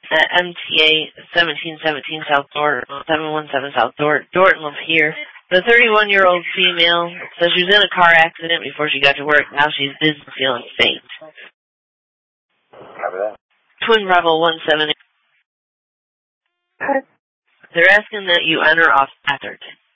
at MTA 1717 South Dorton, 717 South Dorton, Lapeer. The 31-year-old female says she was in a car accident before she got to work. Now she's dizzy, feeling faint. Copy that. Twin Bravo 178. They're asking that you enter off Atherton.